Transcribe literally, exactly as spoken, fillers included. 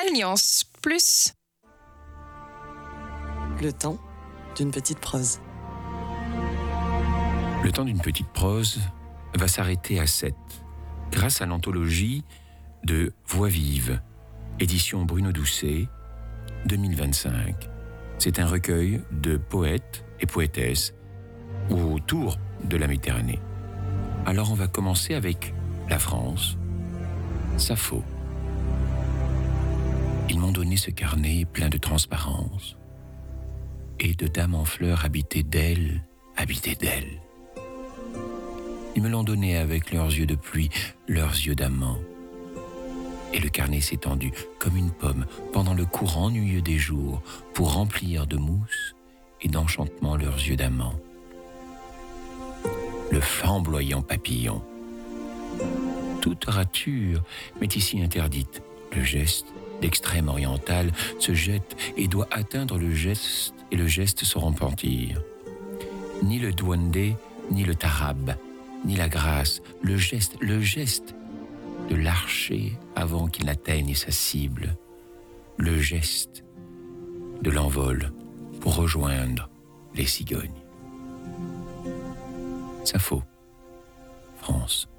Alliance Plus. Le temps d'une petite prose. Le temps d'une petite prose va s'arrêter à sept, grâce à l'anthologie de Voix vive, édition Bruno Doucet, deux mille vingt-cinq. C'est un recueil de poètes et poétesses autour de la Méditerranée. Alors on va commencer avec la France, Sappho. Ils m'ont donné ce carnet plein de transparence et de dames en fleurs habitées d'ailes, habitées d'ailes. Ils me l'ont donné avec leurs yeux de pluie, leurs yeux d'amant. Et le carnet s'est tendu comme une pomme pendant le cours ennuyeux des jours pour remplir de mousse et d'enchantement leurs yeux d'amant. Le flamboyant papillon. Toute rature m'est ici interdite. Le geste d'extrême oriental se jette et doit atteindre le geste et le geste se repentir. Ni le douandé, ni le tarab, ni la grâce, le geste, le geste de l'archer avant qu'il n'atteigne sa cible, le geste de l'envol pour rejoindre les cigognes. Sappho, France.